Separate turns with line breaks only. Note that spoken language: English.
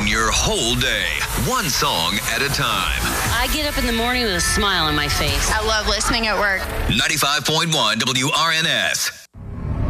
brighten your whole day, one song at a time.
I get up in the morning with a smile on my face.
I love listening at work.
95.1 WRNS.